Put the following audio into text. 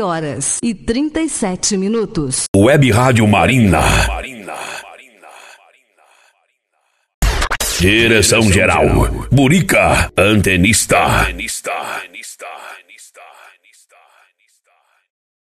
19h37. Web Rádio Marina. Direção geral, Burica, antenista.